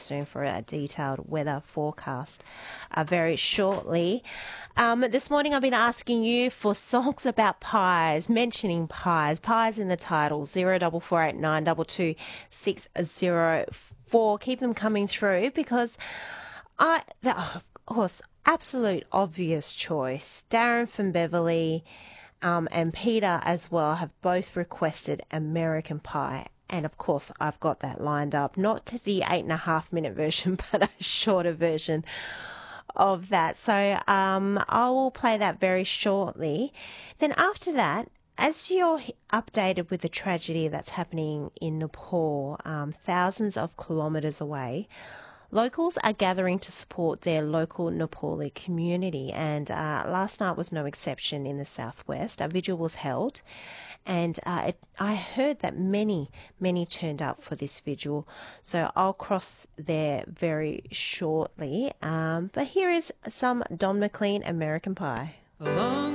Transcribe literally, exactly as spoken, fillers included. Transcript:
soon for a detailed weather forecast uh, very shortly. Um, this morning I've been asking you for songs about pies, mentioning pies, pies in the title, zero double four eight nine double two six zero four. Keep them coming through because I, the, of course, absolute obvious choice. Darren from Beverly um, and Peter as well have both requested American Pie. And of course, I've got that lined up, not to the eight and a half minute version, but a shorter version of that. So um, I will play that very shortly. Then after that, as you're updated with the tragedy that's happening in Nepal, um, thousands of kilometres away, locals are gathering to support their local Nepali community, and uh, last night was no exception in the southwest. A vigil was held, and uh, it, I heard that many, many turned up for this vigil, so I'll cross there very shortly. Um, but here is some Don McLean American Pie. Along